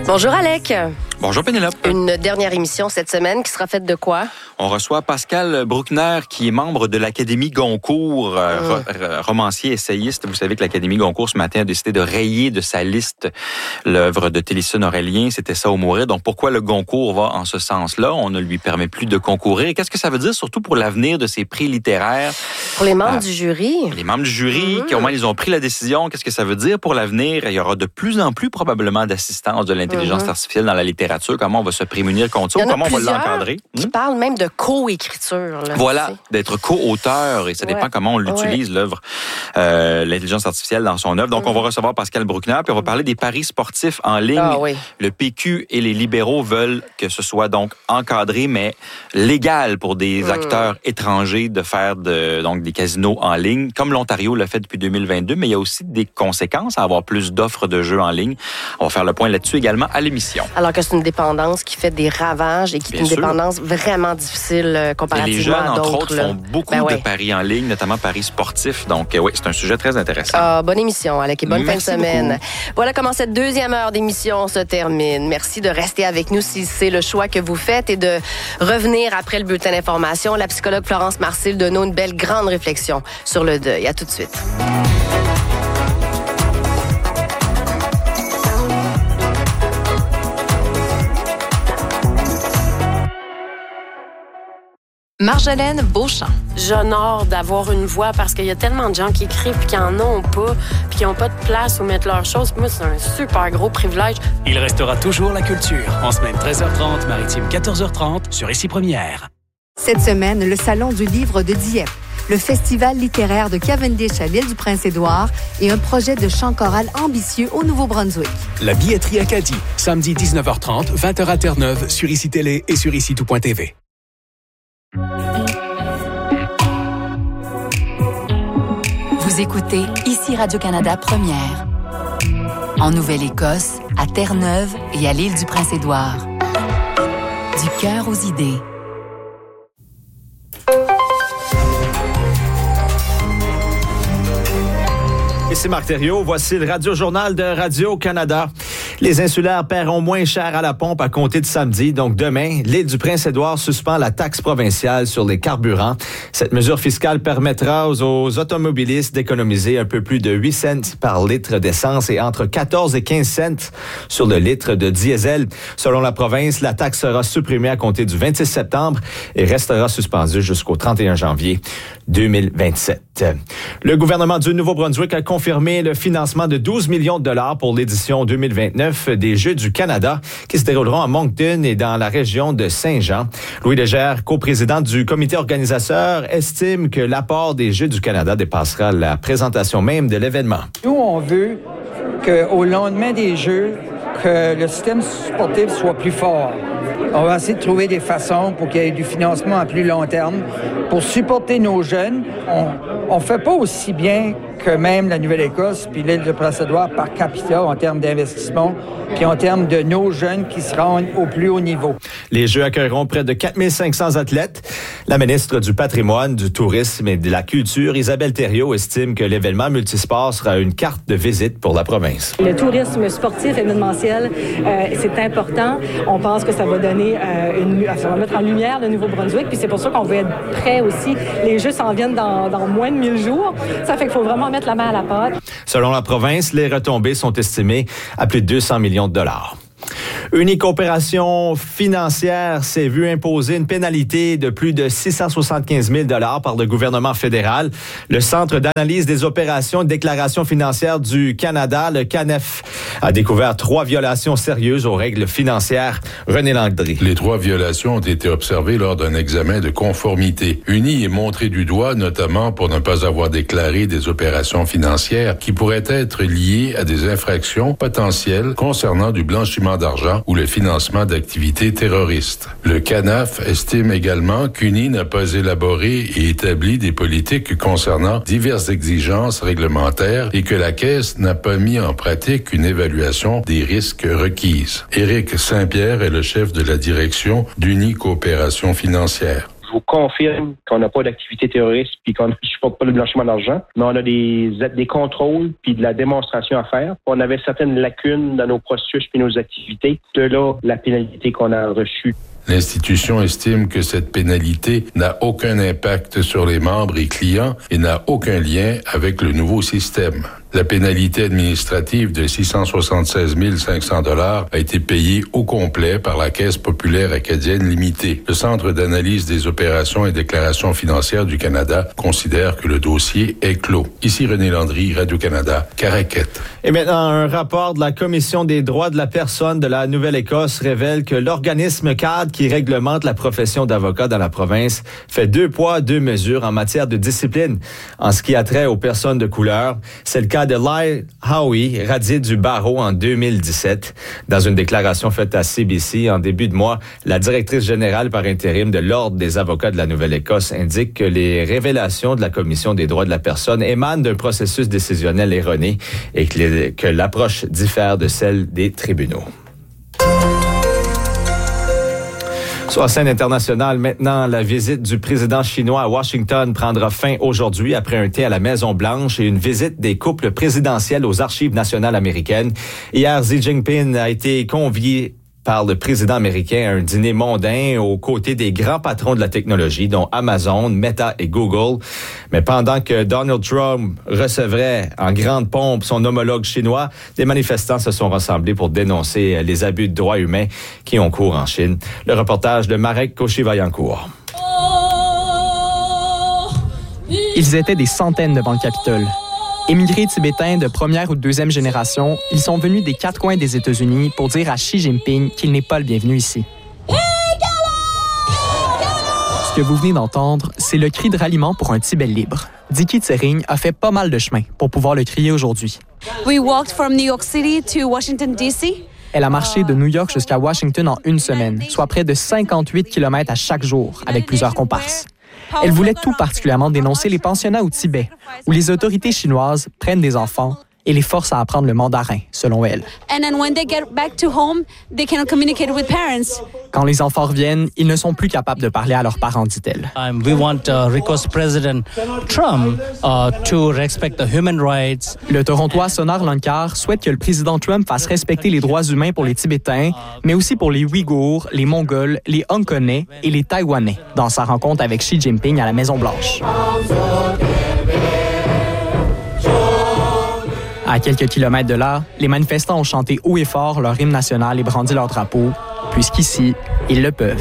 Bonjour Alec. Bonjour Pénélope. Une dernière émission cette semaine qui sera faite de quoi? On reçoit Pascal Bruckner, qui est membre de l'Académie Goncourt, romancier, essayiste. Vous savez que l'Académie Goncourt, ce matin, a décidé de rayer de sa liste l'œuvre de Télésine Aurélien. C'était ça au mourir. Donc, pourquoi le Goncourt va en ce sens-là? On ne lui permet plus de concourir. Qu'est-ce que ça veut dire, surtout pour l'avenir de ces prix littéraires? Pour les membres du jury. Les membres du jury, comment ils ont pris la décision? Qu'est-ce que ça veut dire pour l'avenir? Il y aura de plus en plus, probablement, d'assistance de l'intelligence artificielle dans la littérature. Comment on va se prémunir contre ça? Comment on va l'encadrer? Qui parlent même de co-écriture. Là, voilà, d'être co-auteur, et ça dépend comment on l'utilise, l'œuvre, l'intelligence artificielle dans son œuvre. Donc, on va recevoir Pascal Bruckner, puis on va parler des paris sportifs en ligne. Le PQ et les libéraux veulent que ce soit donc encadré, mais légal pour des acteurs étrangers de faire donc des casinos en ligne, comme l'Ontario l'a fait depuis 2022, mais il y a aussi des conséquences à avoir plus d'offres de jeux en ligne. On va faire le point là-dessus également à l'émission. Alors que c'est une dépendance qui fait des ravages et qui est une dépendance vraiment difficile comparativement à d'autres. Les jeunes, entre autres, font beaucoup de paris en ligne, notamment paris sportifs. Donc, oui, c'est un sujet très intéressant. Bonne émission, Alec, et bonne fin de semaine. Beaucoup. Voilà comment cette deuxième heure d'émission se termine. Merci de rester avec nous si c'est le choix que vous faites et de revenir après le bulletin d'information. La psychologue Florence Marcil donne une belle grande réflexion sur le deuil. À tout de suite. Marjolaine Beauchamp. J'honore d'avoir une voix parce qu'il y a tellement de gens qui écrivent puis qui en ont pas, puis qui n'ont pas de place où mettre leurs choses. Moi, c'est un super gros privilège. Il restera toujours la culture. En semaine 13h30, maritime 14h30, sur Ici Première. Cette semaine, le Salon du livre de Dieppe, le festival littéraire de Cavendish à l'île du Prince-Édouard et un projet de chant choral ambitieux au Nouveau-Brunswick. La billetterie Acadie, samedi 19h30, 20h à Terre-Neuve, sur Ici Télé et sur ICITout.tv. Vous écoutez Ici Radio-Canada Première. En Nouvelle-Écosse, à Terre-Neuve et à l'île du Prince-Édouard. Du cœur aux idées. Ici Marc Thériault, voici le Radio-Journal de Radio-Canada. Les insulaires paieront moins cher à la pompe à compter de samedi. Donc demain, l'île du Prince-Édouard suspend la taxe provinciale sur les carburants. Cette mesure fiscale permettra aux automobilistes d'économiser un peu plus de 8 cents par litre d'essence et entre 14 et 15 cents sur le litre de diesel. Selon la province, la taxe sera supprimée à compter du 26 septembre et restera suspendue jusqu'au 31 janvier 2027. Le gouvernement du Nouveau-Brunswick a confirmé le financement de 12 millions de dollars pour l'édition 2029 des Jeux du Canada qui se dérouleront à Moncton et dans la région de Saint-Jean. Louis Legère, coprésident du comité organisateur, estime que l'apport des Jeux du Canada dépassera la présentation même de l'événement. Nous, on veut qu'au lendemain des Jeux, que le système sportif soit plus fort. On va essayer de trouver des façons pour qu'il y ait du financement à plus long terme. Pour supporter nos jeunes, on fait pas aussi bien que même la Nouvelle-Écosse puis l'île de Prince-Édouard par capita en termes d'investissement puis en termes de nos jeunes qui se rendent au plus haut niveau. Les Jeux accueilleront près de 4500 athlètes. La ministre du Patrimoine, du Tourisme et de la Culture, Isabelle Thériault, estime que l'événement multisport sera une carte de visite pour la province. Le tourisme sportif événementiel, c'est important. On pense que ça va donner ça va mettre en lumière le Nouveau-Brunswick, puis c'est pour ça qu'on veut être prêt aussi. Les Jeux s'en viennent dans moins de 1000 jours. Ça fait qu'il faut vraiment mettre la main à la pâte. Selon la province, les retombées sont estimées à plus de 200 millions de dollars. Unicoopération financière s'est vu imposer une pénalité de plus de 675 000 $ par le gouvernement fédéral. Le Centre d'analyse des opérations et de déclaration financière du Canada, le CANEF, a découvert 3 violations sérieuses aux règles financières. René Landry. Les 3 violations ont été observées lors d'un examen de conformité. Uni est montré du doigt, notamment pour ne pas avoir déclaré des opérations financières qui pourraient être liées à des infractions potentielles concernant du blanchiment d'argent ou le financement d'activités terroristes. Le CANAF estime également qu'UNI n'a pas élaboré et établi des politiques concernant diverses exigences réglementaires et que la Caisse n'a pas mis en pratique une évaluation des risques requises. Éric Saint-Pierre est le chef de la direction d'UNI Coopération financière. Je vous confirme qu'on n'a pas d'activité terroriste puis qu'on ne supporte pas le blanchiment d'argent, mais on a des contrôles puis de la démonstration à faire. On avait certaines lacunes dans nos processus puis nos activités. De là, la pénalité qu'on a reçue. L'institution estime que cette pénalité n'a aucun impact sur les membres et clients et n'a aucun lien avec le nouveau système. La pénalité administrative de 676 500 $ a été payée au complet par la Caisse populaire acadienne limitée. Le Centre d'analyse des opérations et déclarations financières du Canada considère que le dossier est clos. Ici René Landry, Radio-Canada, Caraquet. Et maintenant, un rapport de la Commission des droits de la personne de la Nouvelle-Écosse révèle que l'organisme cadre qui réglemente la profession d'avocat dans la province fait 2 poids, 2 mesures en matière de discipline. En ce qui a trait aux personnes de couleur, c'est le cas de Lyle Howie, radié du barreau en 2017. Dans une déclaration faite à CBC en début de mois, la directrice générale par intérim de l'Ordre des avocats de la Nouvelle-Écosse indique que les révélations de la Commission des droits de la personne émanent d'un processus décisionnel erroné et que l'approche diffère de celle des tribunaux. Sur la scène internationale, maintenant, la visite du président chinois à Washington prendra fin aujourd'hui après un thé à la Maison-Blanche et une visite des couples présidentiels aux Archives nationales américaines. Hier, Xi Jinping a été convié par le président américain à un dîner mondain aux côtés des grands patrons de la technologie, dont Amazon, Meta et Google. Mais pendant que Donald Trump recevrait en grande pompe son homologue chinois, des manifestants se sont rassemblés pour dénoncer les abus de droits humains qui ont cours en Chine. Le reportage de Marek Koshy-Vaillancourt. Ils étaient des centaines devant le Capitole. Émigrés tibétains de première ou de deuxième génération, ils sont venus des 4 coins des États-Unis pour dire à Xi Jinping qu'il n'est pas le bienvenu ici. Ce que vous venez d'entendre, c'est le cri de ralliement pour un Tibet libre. Dicky Tsering a fait pas mal de chemin pour pouvoir le crier aujourd'hui. We walked from New York City to Washington, D.C. Elle a marché de New York jusqu'à Washington en 1 semaine, soit près de 58 km à chaque jour, avec plusieurs comparses. Elle voulait tout particulièrement dénoncer les pensionnats au Tibet, où les autorités chinoises prennent des enfants et les forcent à apprendre le mandarin, selon elle. Quand les enfants reviennent, ils ne sont plus capables de parler à leurs parents, dit-elle. We want request President Trump to respect the human rights. Le Torontois Sonar Lankar souhaite que le président Trump fasse respecter les droits humains pour les Tibétains, mais aussi pour les Ouïghours, les Mongols, les Hongkonnais et les Taïwanais, dans sa rencontre avec Xi Jinping à la Maison-Blanche. À quelques kilomètres de là, les manifestants ont chanté haut et fort leur hymne national et brandi leur drapeau, puisqu'ici, ils le peuvent.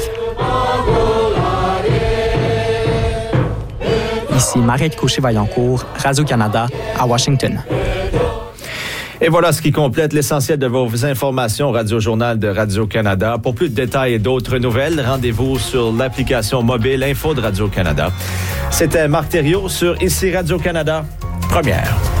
Ici Marek Koshy-Vaillancourt, Radio-Canada, à Washington. Et voilà ce qui complète l'essentiel de vos informations Radio-Journal de Radio-Canada. Pour plus de détails et d'autres nouvelles, rendez-vous sur l'application mobile Info de Radio-Canada. C'était Marc Thériault sur Ici Radio-Canada, première.